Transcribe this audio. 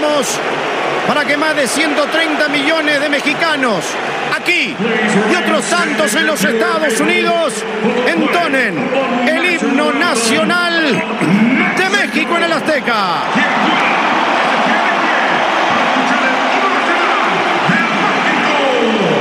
Estamos para que más de 130 millones de mexicanos aquí y otros tantos en los Estados Unidos entonen el himno nacional de México en el Azteca.